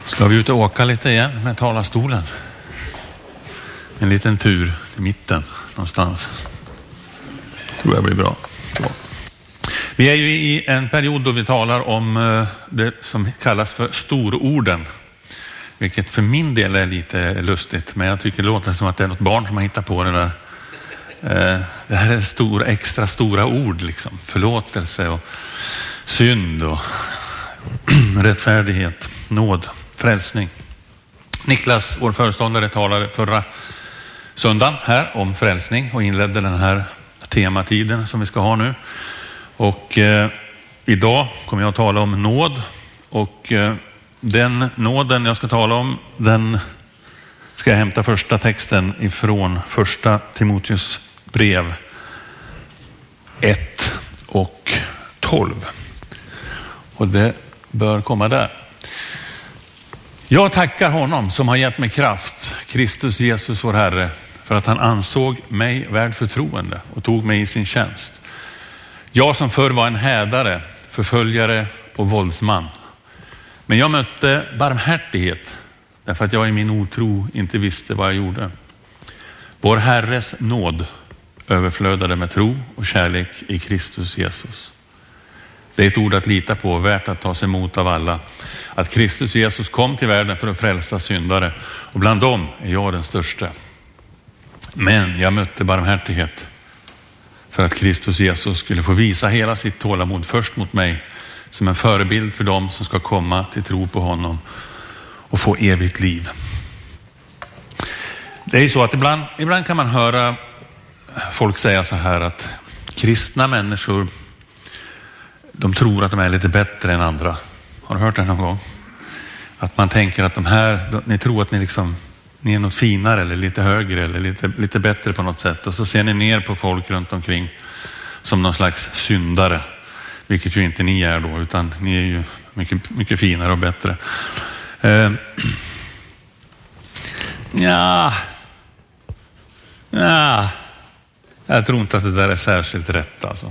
Ska vi ut och åka lite igen med talarstolen? En liten tur i mitten någonstans. Tror jag blir bra. Så. Vi är ju i en period då vi talar om det som kallas för stororden. Vilket för min del är lite lustigt. Men jag tycker det låter som att det är något barn som har hittat på det där. Det här är extra stora ord liksom. Förlåtelse och synd och rättfärdighet, nåd, frälsning. Niklas, vår föreståndare, talade förra söndagen här om frälsning och inledde den här tematiden som vi ska ha nu. Och idag kommer jag att tala om nåd. Och den nåden jag ska tala om, den ska jag hämta första texten ifrån första Timoteus brev 1 och 12. Och det bör komma där. Jag tackar honom som har gett mig kraft, Kristus Jesus vår Herre, för att han ansåg mig värd förtroende och tog mig i sin tjänst. Jag som förr var en hädare, förföljare och våldsman. Men jag mötte barmhärtighet därför att jag i min otro inte visste vad jag gjorde. Vår Herres nåd överflödade med tro och kärlek i Kristus Jesus. Det är ett ord att lita på, värt att ta sig emot av alla. Att Kristus Jesus kom till världen för att frälsa syndare. Och bland dem är jag den största. Men jag mötte barmhärtighet för att Kristus Jesus skulle få visa hela sitt tålamod först mot mig som en förebild för dem som ska komma till tro på honom och få evigt liv. Det är ju så att ibland kan man höra folk säga så här att kristna människor, de tror att de är lite bättre än andra. Har du hört det någon gång? Att man tänker att ni tror att ni är något finare eller lite högre eller lite bättre på något sätt. Och så ser ni ner på folk runt omkring som någon slags syndare. Vilket ju inte ni är då, utan ni är ju mycket, mycket finare och bättre. Jag tror inte att det där är särskilt rätt alltså.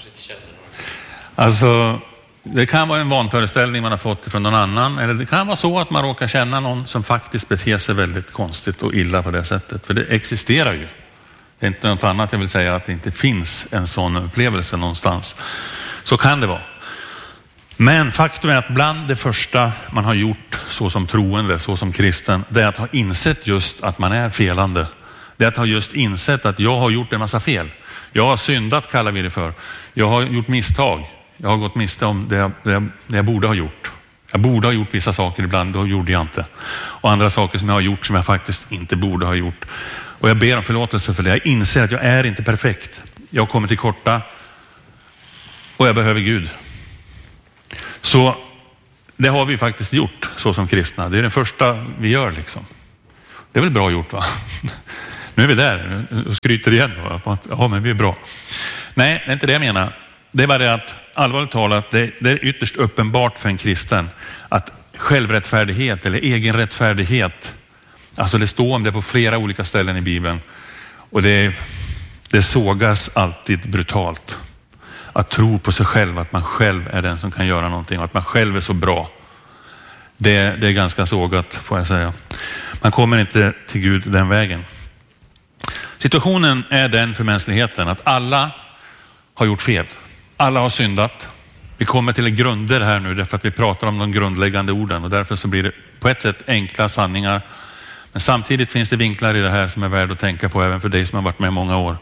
Alltså, det kan vara en vanföreställning man har fått från någon annan. Eller det kan vara så att man råkar känna någon som faktiskt beter sig väldigt konstigt och illa på det sättet. För det existerar ju. Det är inte något annat, jag vill säga att det inte finns en sån upplevelse någonstans. Så kan det vara. Men faktum är att bland det första man har gjort så som troende, så som kristen, det är att ha insett just att man är felande. Det är att ha just insett att jag har gjort en massa fel. Jag har syndat, kallar vi det för. Jag har gjort misstag. Jag har gått miste om det jag borde ha gjort. Jag borde ha gjort vissa saker ibland, då gjorde jag inte. Och andra saker som jag har gjort som jag faktiskt inte borde ha gjort. Och jag ber om förlåtelse för det. Jag inser att jag är inte perfekt. Jag kommer till korta och jag behöver Gud. Så det har vi faktiskt gjort så som kristna. Det är det första vi gör liksom. Det är väl bra gjort, va? Nu är vi där och skryter igen. Ja, men vi är bra. Nej, det är inte det jag menar. Det är bara det att allvarligt talat, det är ytterst uppenbart för en kristen att självrättfärdighet eller egen rättfärdighet, alltså det står om det på flera olika ställen i Bibeln, och det sågas alltid brutalt. Att tro på sig själv, att man själv är den som kan göra någonting och att man själv är så bra. Det är ganska sågat, får jag säga. Man kommer inte till Gud den vägen. Situationen är den för mänskligheten att alla har gjort fel. Alla har syndat. Vi kommer till grunder här nu därför att vi pratar om de grundläggande orden och därför så blir det på ett sätt enkla sanningar. Men samtidigt finns det vinklar i det här som är värd att tänka på även för dig som har varit med många år.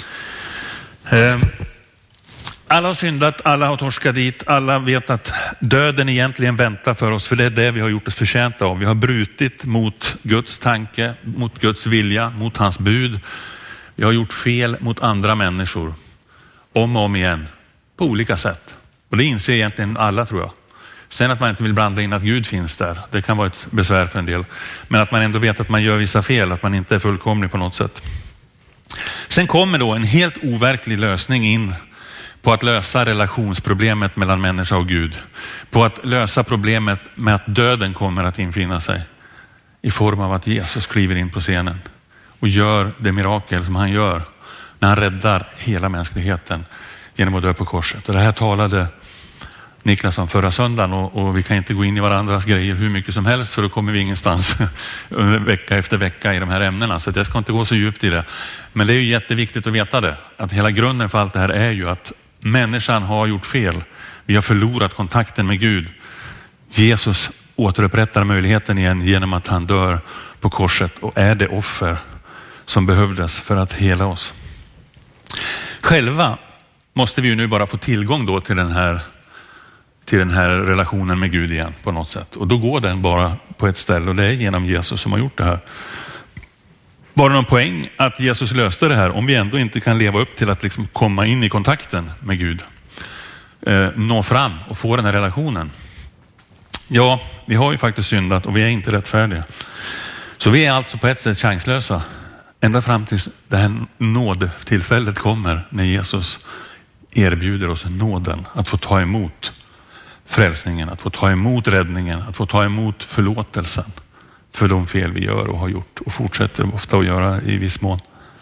Alla har syndat, alla har torskat dit, alla vet att döden egentligen väntar för oss, för det är det vi har gjort oss förtjänta av. Vi har brutit mot Guds tanke, mot Guds vilja, mot hans bud. Vi har gjort fel mot andra människor om och om igen på olika sätt. Och det inser egentligen alla, tror jag. Sen att man inte vill blanda in att Gud finns där, det kan vara ett besvär för en del. Men att man ändå vet att man gör vissa fel, att man inte är fullkomlig på något sätt. Sen kommer då en helt overklig lösning in på att lösa relationsproblemet mellan människa och Gud. På att lösa problemet med att döden kommer att infinna sig. I form av att Jesus kliver in på scenen och gör det mirakel som han gör när han räddar hela mänskligheten genom att dö på korset. Och det här talade Niklasson förra söndagen och vi kan inte gå in i varandras grejer hur mycket som helst, för då kommer vi ingenstans vecka efter vecka i de här ämnena. Så jag ska inte gå så djupt i det. Men det är ju jätteviktigt att veta det. Att hela grunden för allt det här är ju att människan har gjort fel. Vi har förlorat kontakten med Gud. Jesus återupprättar möjligheten igen genom att han dör på korset och är det offer som behövdes för att hela oss. Själva måste vi ju nu bara få tillgång då till den här relationen med Gud igen på något sätt. Och då går den bara på ett ställe, och det är genom Jesus som har gjort det här. Var det någon poäng att Jesus löste det här om vi ändå inte kan leva upp till att liksom komma in i kontakten med Gud? Nå fram och få den här relationen. Ja, vi har ju faktiskt syndat och vi är inte rättfärdiga. Så vi är alltså på ett sätt chanslösa. Ända fram till det här nådtillfället kommer när Jesus erbjuder oss nåden att få ta emot frälsningen, att få ta emot räddningen, att få ta emot förlåtelsen för de fel vi gör och har gjort och fortsätter ofta att göra i viss mån.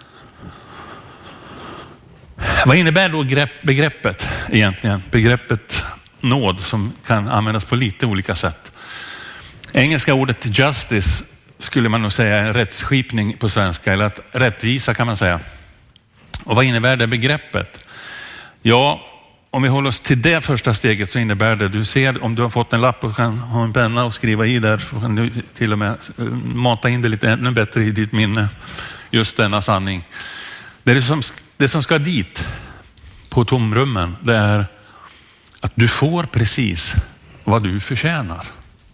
Vad innebär då begreppet egentligen? Begreppet nåd som kan användas på lite olika sätt. Engelska ordet justice skulle man nog säga är rättsskipning på svenska, eller att rättvisa kan man säga. Och vad innebär det begreppet? Ja, om vi håller oss till det första steget så innebär det, du ser om du har fått en lapp och kan ha en penna och skriva i där, så kan du till och med mata in det lite ännu bättre i ditt minne, just denna sanning. Det som ska dit på tomrummen, det är att du får precis vad du förtjänar.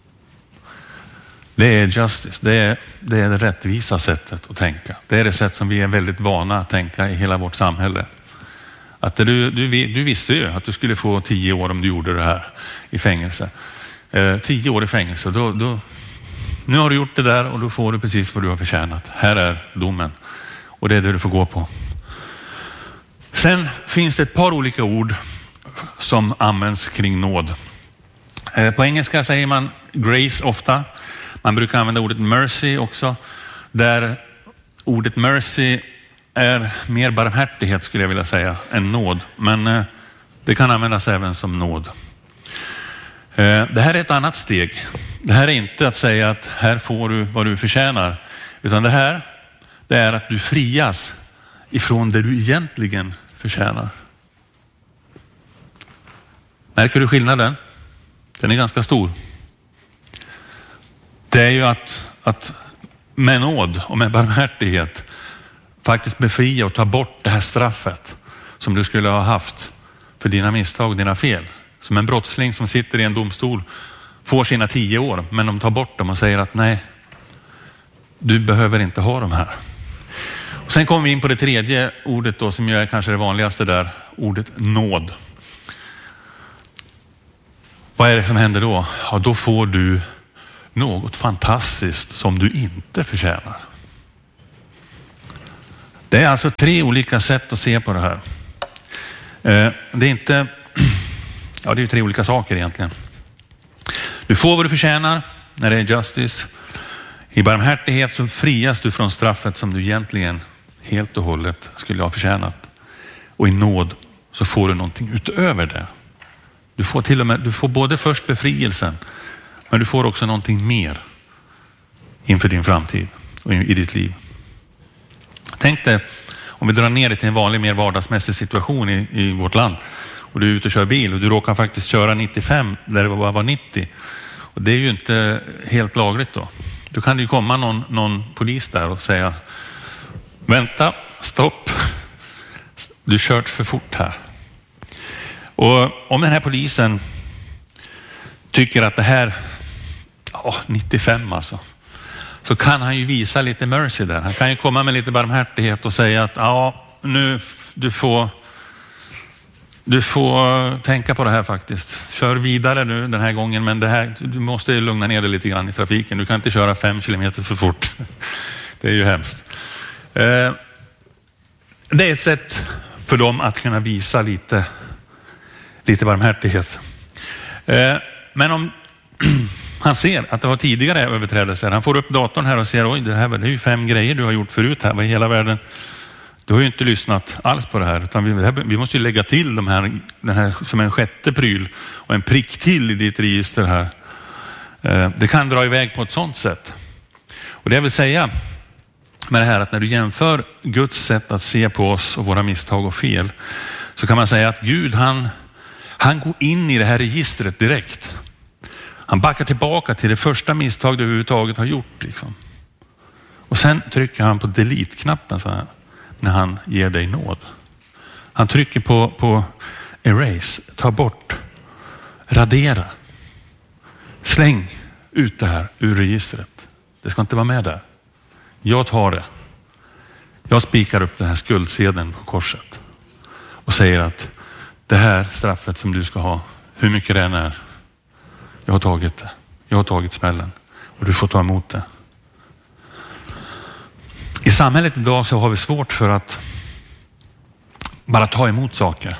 Det är justice, det är det rättvisa sättet att tänka. Det är det sätt som vi är väldigt vana att tänka i hela vårt samhälle. Att du visste ju att du skulle få 10 år om du gjorde det här i fängelse. 10 år i fängelse, nu har du gjort det där och då får du precis vad du har förtjänat. Här är domen och det är det du får gå på. Sen finns det ett par olika ord som används kring nåd. På engelska säger man grace ofta. Man brukar använda ordet mercy också. Där ordet mercy är mer barmhärtighet skulle jag vilja säga än nåd. Men det kan användas även som nåd. Det här är ett annat steg. Det här är inte att säga att här får du vad du förtjänar. Utan det är att du frias ifrån det du egentligen förtjänar. Märker du skillnaden? Den är ganska stor. Det är ju att med nåd och med barmhärtighet faktiskt befria och ta bort det här straffet som du skulle ha haft för dina misstag och dina fel. Som en brottsling som sitter i en domstol får sina 10 år, men de tar bort dem och säger att nej, du behöver inte ha de här. Och sen kommer vi in på det tredje ordet då, som är kanske det vanligaste där, ordet nåd. Vad är det som händer då? Ja, då får du något fantastiskt som du inte förtjänar. Det är alltså 3 olika sätt att se på det här. Det är inte, ja, det är ju 3 olika saker egentligen. Du får vad du förtjänar när det är justice. I barmhärtighet så frias du från straffet som du egentligen helt och hållet skulle ha förtjänat. Och i nåd så får du någonting utöver det. Du får både först befrielsen, men du får också någonting mer inför din framtid och i ditt liv. Tänk dig om vi drar ner det till en vanlig, mer vardagsmässig situation i vårt land. Och du är ute och kör bil och du råkar faktiskt köra 95 där det bara var 90. Och det är ju inte helt lagligt då. Då kan det ju komma någon polis där och säga: vänta, stopp. Du kört för fort här. Och om den här polisen tycker att det här 95 alltså, så kan han ju visa lite mercy där. Han kan ju komma med lite barmhärtighet och säga att nu du får tänka på det här faktiskt. Kör vidare nu den här gången, men du måste lugna ner dig lite grann i trafiken. Du kan inte köra 5 kilometer för fort. Det är ju hemskt. Det är ett sätt för dem att kunna visa lite barmhärtighet. Men om han ser att det var tidigare överträdelser, han får upp datorn här och ser: oj, det är ju 5 grejer du har gjort förut här. Vad i hela världen Du har ju inte lyssnat alls på det här, utan vi måste ju lägga till den här som en sjätte pryl och en prick till i ditt register här. Det kan dra iväg på ett sådant sätt. Och det jag vill säga med det här, att när du jämför Guds sätt att se på oss och våra misstag och fel, så kan man säga att Gud han går in i det här registret direkt. Han backar tillbaka till det första misstag du överhuvudtaget har gjort. Liksom. Och sen trycker han på delete-knappen så här, när han ger dig nåd. Han trycker på erase, ta bort, radera. Släng ut det här ur registret. Det ska inte vara med där. Jag tar det. Jag spikar upp den här skuldsedeln på korset och säger att det här straffet som du ska ha, hur mycket det än är, jag har tagit det. Jag har tagit smällen och du får ta emot det. I samhället idag så har vi svårt för att bara ta emot saker.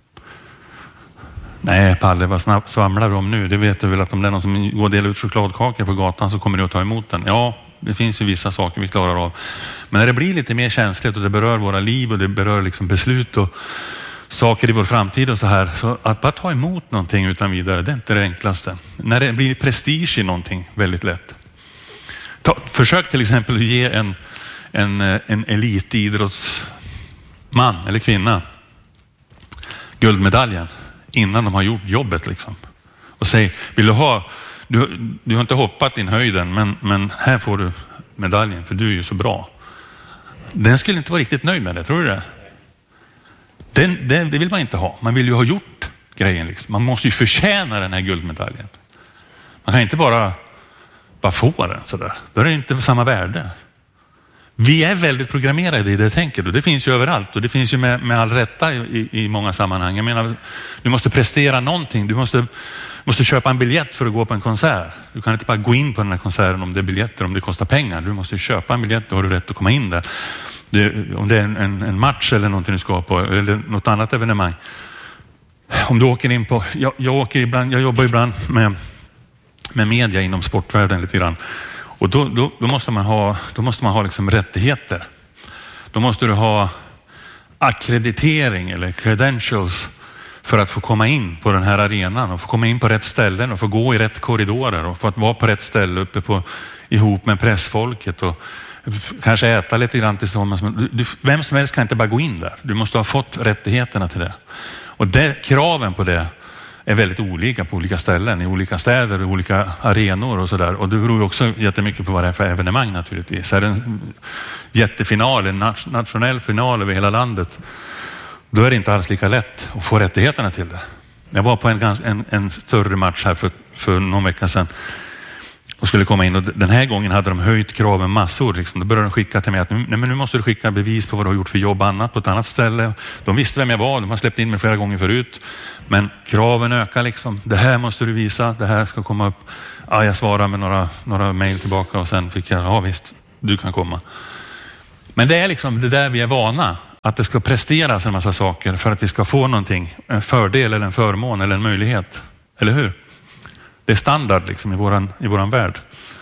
Nej Palle, vad svamlar du om nu? Det vet du väl att om det är någon som går och delar ut chokladkakor på gatan så kommer du att ta emot den. Ja, det finns ju vissa saker vi klarar av. Men när det blir lite mer känsligt och det berör våra liv och det berör liksom beslut och saker i vår framtid och så här. Så att bara ta emot någonting utan vidare, det är inte det enklaste. När det blir prestige i någonting, väldigt lätt. Försök till exempel att ge en elitidrottsman eller kvinna guldmedaljen innan de har gjort jobbet liksom. Och säg, vill du ha, du har inte hoppat in höjden, men här får du medaljen för du är ju så bra. Den skulle inte vara riktigt nöjd med det, tror du det? Det vill man inte ha. Man vill ju ha gjort grejen liksom. Man måste ju förtjäna den här guldmedaljen. Man kan inte bara få den sådär. Då är det inte samma värde. Vi är väldigt programmerade i det tänket och det finns ju överallt och det finns ju med all rätta i många sammanhang. Jag menar, du måste prestera någonting. Du måste köpa en biljett för att gå på en konsert. Du kan inte bara gå in på den här konserten om det är biljetter, om det kostar pengar. Du måste köpa en biljett, då har du rätt att komma in där. Om det är en match eller någonting du ska på eller något annat evenemang. Om du åker in på, jag jobbar ibland med media inom sportvärlden lite grann. Och då måste man ha liksom rättigheter. Då måste du ha akkreditering eller credentials för att få komma in på den här arenan och få komma in på rätt ställen och få gå i rätt korridorer och få att vara på rätt ställe uppe ihop med pressfolket och kanske äta lite grann tillsammans. Vem som helst kan inte bara gå in där. Du måste ha fått rättigheterna till det. Och kraven på det är väldigt olika på olika ställen, i olika städer, i olika arenor och sådär. Och det beror ju också jättemycket på vad det är för evenemang naturligtvis. Är det en jättefinal, en nationell final över hela landet, då är det inte alls lika lätt att få rättigheterna till det. Jag var på en större match här för någon vecka sedan och skulle komma in och den här gången hade de höjt kraven massor. Liksom. Då började de skicka till mig att nu måste du skicka bevis på vad du har gjort för jobb annat på ett annat ställe. De visste vem jag var, de har släppt in mig flera gånger förut. Men kraven ökar liksom. Det här måste du visa, det här ska komma upp. Ja, jag svarade med några mejl tillbaka och sen fick jag, ja visst, du kan komma. Men det är liksom det där vi är vana. Att det ska presteras en massa saker för att vi ska få någonting. En fördel eller en förmån eller en möjlighet. Eller hur? Det är standard liksom i våran värld.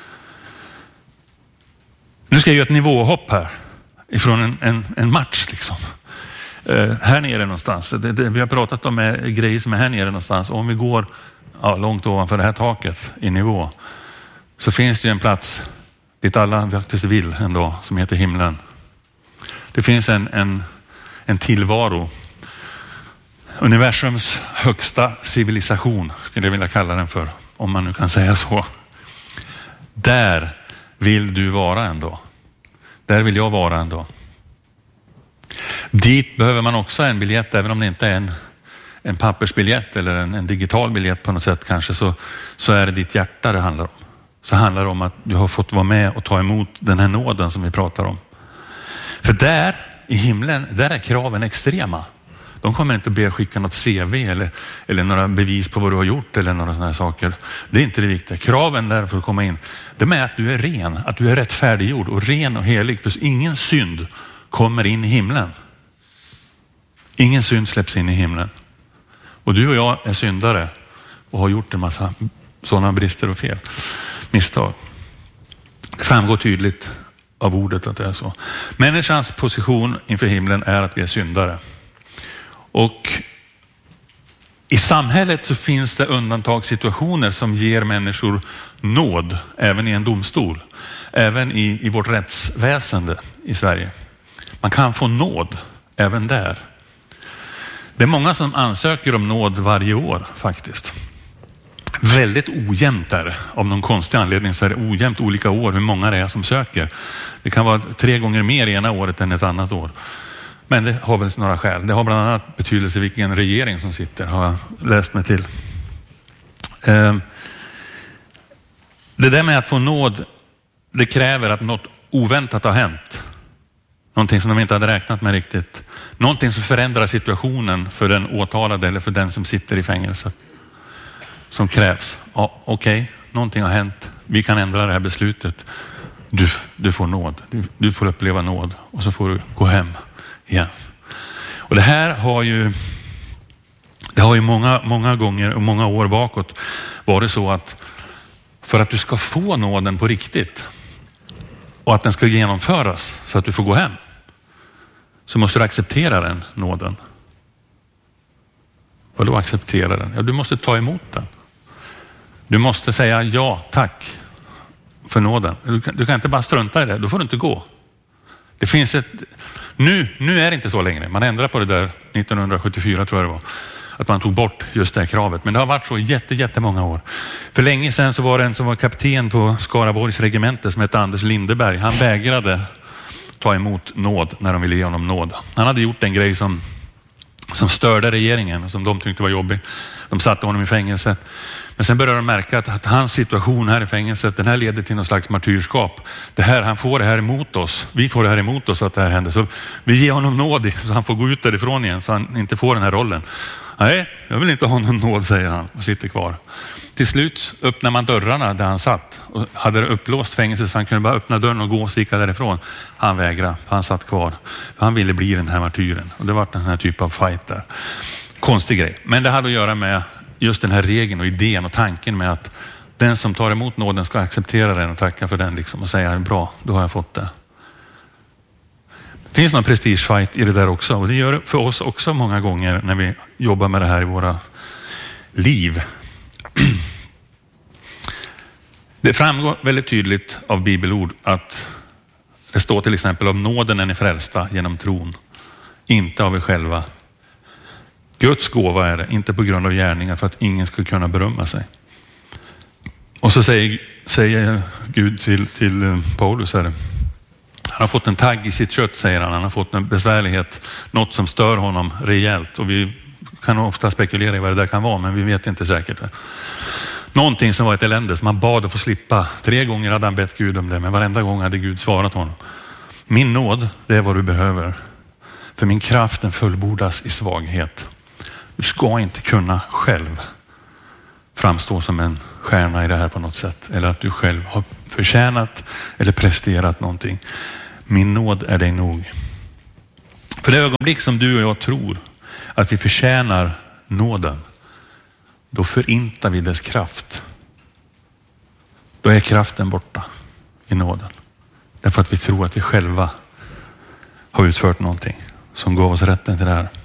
Nu ska jag göra ett nivåhopp här. Ifrån en match liksom. Här nere någonstans. Vi har pratat om grejer som är här nere någonstans. Och om vi går långt ovanför det här taket i nivå. Så finns det ju en plats dit alla faktiskt vill ändå. Som heter himlen. Det finns en tillvaro. Universums högsta civilisation skulle jag vilja kalla den för. Om man nu kan säga så. Där vill du vara ändå. Där vill jag vara ändå. Dit behöver man också en biljett, även om det inte är en pappersbiljett eller en digital biljett på något sätt kanske, så är det ditt hjärta det handlar om. Så handlar det om att du har fått vara med och ta emot den här nåden som vi pratar om. För där i himlen, där är kraven extrema. De kommer inte att be skicka något CV eller några bevis på vad du har gjort eller några sådana här saker. Det är inte det viktiga. Kraven där för att komma in, det är att du är ren, att du är rättfärdiggjord och ren och helig. För ingen synd kommer in i himlen. Ingen synd släpps in i himlen. Och du och jag är syndare och har gjort en massa sådana brister och fel. Misstag. Det framgår tydligt av ordet att det är så. Människans position inför himlen är att vi är syndare. Och i samhället så finns det undantagssituationer som ger människor nåd, även i en domstol. Även i vårt rättsväsende i Sverige. Man kan få nåd även där. Det är många som ansöker om nåd varje år faktiskt. Väldigt ojämnt där. Av någon konstig anledning så är det ojämnt olika år hur många det är som söker. Det kan vara 3 gånger mer ena året än ett annat år. Men det har väl några skäl. Det har bland annat betydelse vilken regering som sitter, har jag läst mig till. Det där med att få nåd, det kräver att något oväntat har hänt. Någonting som de inte hade räknat med riktigt. Någonting som förändrar situationen för den åtalade eller för den som sitter i fängelse. Som krävs. Ja, okej, någonting har hänt. Vi kan ändra det här beslutet. Du får nåd. Du får uppleva nåd. Och så får du gå hem igen. Och det här har ju många gånger och många år bakåt varit så att för att du ska få nåden på riktigt och att den ska genomföras så att du får gå hem, så måste du acceptera den nåden. Vad då acceptera den? Ja, du måste ta emot den. Du måste säga ja, tack för nåden. Du kan inte bara strunta i det, då får du inte gå. Det finns nu är det inte så längre. Man ändrar på det där 1974 tror jag det var. Att man tog bort just det här kravet. Men det har varit så jättemånga år. För länge sedan så var det en som var kapten på Skaraborgs regemente som hette Anders Lindeberg. Han vägrade ta emot nåd när de ville ge honom nåd. Han hade gjort en grej som störde regeringen och som de tyckte var jobbig. De satte honom i fängelset. Men sen började de märka att hans situation här i fängelset, den här leder till någon slags martyrskap. Han får det här emot oss. Vi får det här emot oss att det här händer. Så vi ger honom nåd så han får gå ut därifrån igen så han inte får den här rollen. Nej, jag vill inte ha någon nåd, säger han och sitter kvar. Till slut öppnar man dörrarna där han satt och hade det upplåst fängelse så han kunde bara öppna dörren och gå och sticka därifrån. Han vägrade, han satt kvar. Han ville bli den här martyren och det var den här typen av fight där. Konstig grej, men det hade att göra med just den här regeln och idén och tanken med att den som tar emot nåden ska acceptera den och tacka för den liksom och säga bra, då har jag fått det. Det finns någon prestigefight i det där också och det gör det för oss också många gånger när vi jobbar med det här i våra liv. Det framgår väldigt tydligt av bibelord att det står till exempel om nåden är ni frälsta genom tron, inte av er själva. Guds gåva är det, inte på grund av gärningar för att ingen ska kunna berömma sig. Och så säger Gud till Paulus här. Han har fått en tagg i sitt kött, säger han. Han har fått en besvärlighet, något som stör honom rejält. Och vi kan ofta spekulera i vad det där kan vara, men vi vet inte säkert. Någonting som var ett elände som han bad att få slippa. 3 gånger hade han bett Gud om det, men varenda gång hade Gud svarat honom. Min nåd, det är vad du behöver. För min kraft den fullbordas i svaghet. Du ska inte kunna själv framstå som en stjärna i det här på något sätt. Eller att du själv har förtjänat eller presterat någonting. Min nåd är dig nog. För det ögonblick som du och jag tror att vi förtjänar nåden, då förintar vi dess kraft. Då är kraften borta i nåden. Därför att vi tror att vi själva har utfört någonting som gav oss rätten till det här.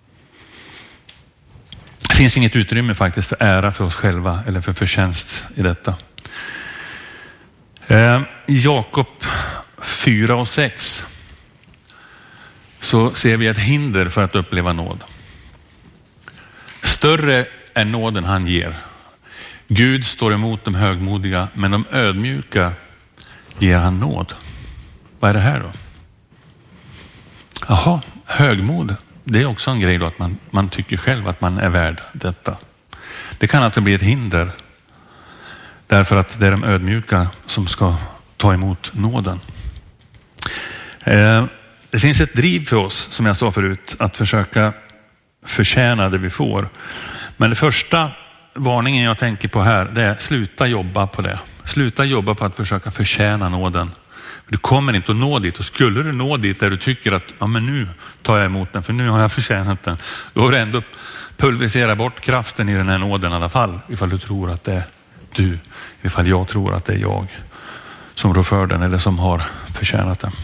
Det finns inget utrymme faktiskt för ära för oss själva eller för förtjänst i detta. I Jakob 4:6 så ser vi ett hinder för att uppleva nåd. Större är nåden han ger. Gud står emot de högmodiga, men de ödmjuka ger han nåd. Vad är det här då? Jaha, högmod. Det är också en grej då att man tycker själv att man är värd detta. Det kan alltså bli ett hinder. Därför att det är de ödmjuka som ska ta emot nåden. Det finns ett driv för oss, som jag sa förut, att försöka förtjäna det vi får. Men det första varningen jag tänker på här, det är sluta jobba på det. Sluta jobba på att försöka förtjäna nåden. Du kommer inte att nå dit, och skulle du nå dit där du tycker att ja, men nu tar jag emot den för nu har jag förtjänat den, då har du ändå pulveriserat bort kraften i den här nåden i alla fall, ifall du tror att det är du, ifall jag tror att det är jag som rår för den eller som har förtjänat det.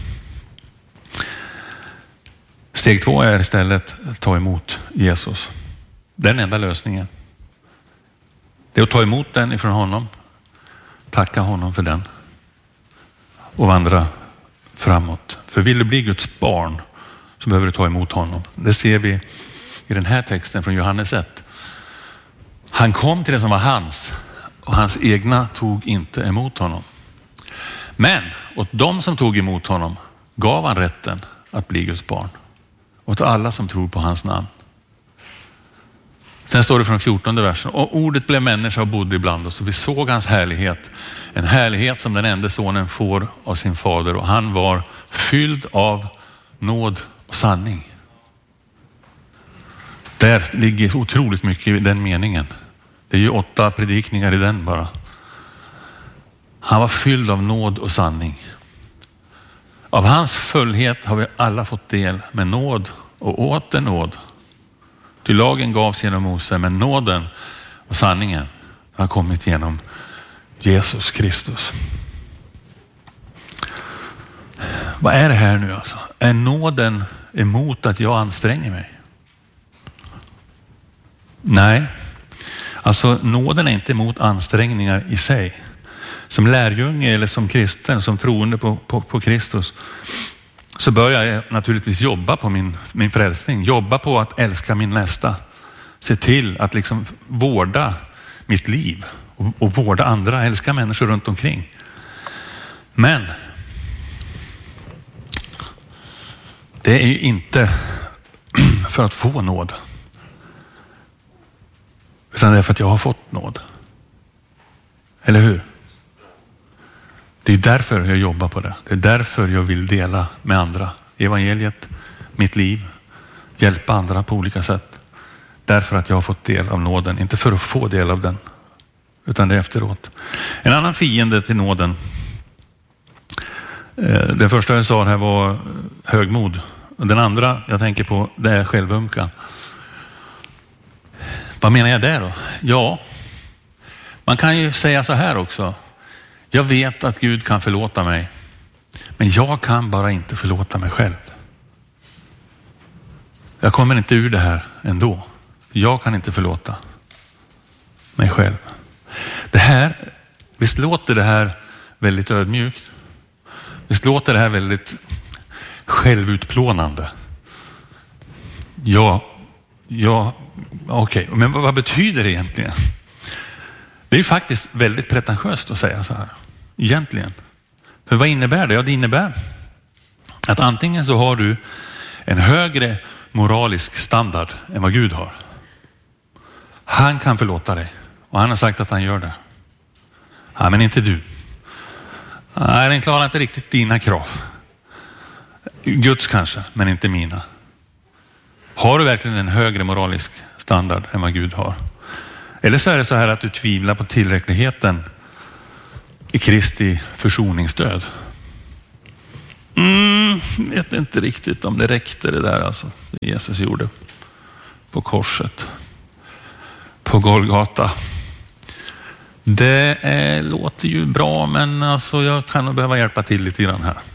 Steg 2 är istället att ta emot Jesus. Den enda lösningen. Det är att ta emot den ifrån honom. Tacka honom för den. Och vandra framåt. För vill du bli Guds barn så behöver du ta emot honom. Det ser vi i den här texten från Johannes 1. Han kom till det som var hans och hans egna tog inte emot honom. Men åt de som tog emot honom gav han rätten att bli Guds barn. Åt alla som tror på hans namn. Sen står det från 14:e versen. Och ordet blev människa och bodde ibland oss. Och vi såg hans härlighet. En härlighet som den enda sonen får av sin fader. Och han var fylld av nåd och sanning. Där ligger otroligt mycket i den meningen. Det är ju 8 predikningar i den bara. Han var fylld av nåd och sanning. Av hans fullhet har vi alla fått del med nåd och åter nåd. Till lagen gavs genom Mose, men nåden och sanningen har kommit genom Jesus Kristus. Vad är det här nu alltså? Är nåden emot att jag anstränger mig? Nej, alltså nåden är inte emot ansträngningar i sig. Som lärjunge eller som kristen, som troende på Kristus, så börjar jag naturligtvis jobba på min frälsning. Jobba på att älska min nästa. Se till att liksom vårda mitt liv och vårda andra. Älska människor runt omkring. Men det är ju inte för att få nåd. Utan det är för att jag har fått nåd. Eller hur? Det är därför jag jobbar på det. Det är därför jag vill dela med andra. Evangeliet, mitt liv, hjälpa andra på olika sätt. Därför att jag har fått del av nåden. Inte för att få del av den, utan det efteråt. En annan fiende till nåden. Den första jag sa här var högmod. Den andra jag tänker på, det är självömkan. Vad menar jag där då? Ja, man kan ju säga så här också. Jag vet att Gud kan förlåta mig, men jag kan bara inte förlåta mig själv. Jag kommer inte ur det här ändå. Jag kan inte förlåta mig själv. Det här, visst låter det här väldigt ödmjukt. Visst låter det här väldigt självutplånande. Ja, okej. Men vad betyder det egentligen? Det är ju faktiskt väldigt pretentiöst att säga så här. Egentligen. För vad innebär det? Ja, det innebär att antingen så har du en högre moralisk standard än vad Gud har. Han kan förlåta dig. Och han har sagt att han gör det. Ja, men inte du. Nej, den klarar inte riktigt dina krav. Guds kanske, men inte mina. Har du verkligen en högre moralisk standard än vad Gud har? Eller så är det så här att du tvivlar på tillräckligheten i Kristi försoningsdöd. Vet inte riktigt om det räckte det där alltså. Det Jesus gjorde på korset. På Golgata. Det låter ju bra, men alltså jag kan nog behöva hjälpa till lite grann här.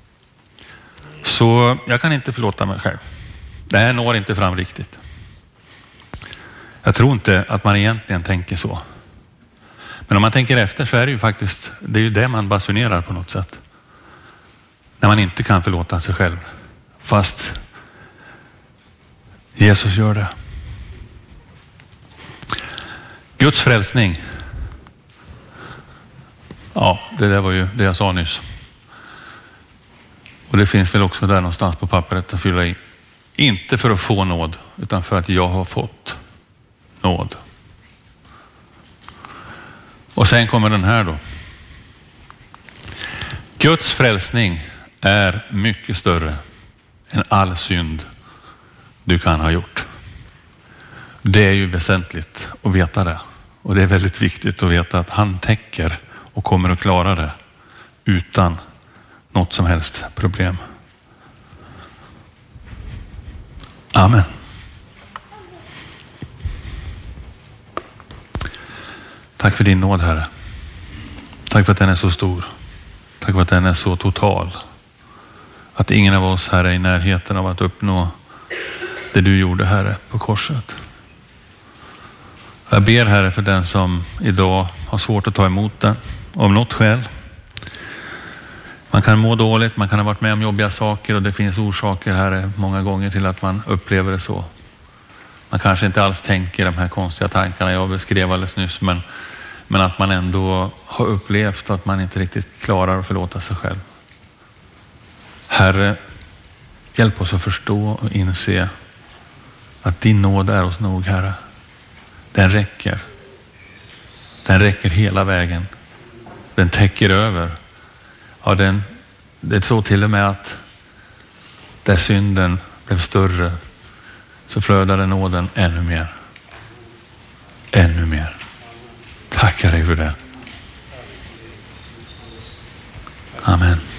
Så jag kan inte förlåta mig själv. Det här når inte fram riktigt. Jag tror inte att man egentligen tänker så. Men om man tänker efter så är det ju faktiskt, det är ju det man basunerar på något sätt. När man inte kan förlåta sig själv. Fast Jesus gör det. Guds frälsning. Ja, det där var ju det jag sa nyss. Och det finns väl också där någonstans på pappret att fylla i. Inte för att få nåd, utan för att jag har fått nåd. Och sen kommer den här då. Guds frälsning är mycket större än all synd du kan ha gjort. Det är ju väsentligt att veta det. Och det är väldigt viktigt att veta att han täcker och kommer att klara det utan något som helst problem. Amen. Tack för din nåd, Herre. Tack för att den är så stor. Tack för att den är så total. Att ingen av oss här är i närheten av att uppnå det du gjorde, Herre, på korset. Jag ber, Herre, för den som idag har svårt att ta emot det av något skäl. Man kan må dåligt, man kan ha varit med om jobbiga saker och det finns orsaker, Herre, många gånger till att man upplever det så. Man kanske inte alls tänker de här konstiga tankarna jag beskrev alldeles nyss, men att man ändå har upplevt att man inte riktigt klarar att förlåta sig själv. Herre, hjälp oss att förstå och inse att din nåd är oss nog, Herre. Den räcker. Den räcker hela vägen. Den täcker över. Ja, det är så till och med att där synden blev större så flödade nåden ännu mer. Ännu mer. Tackar dig för det. Amen.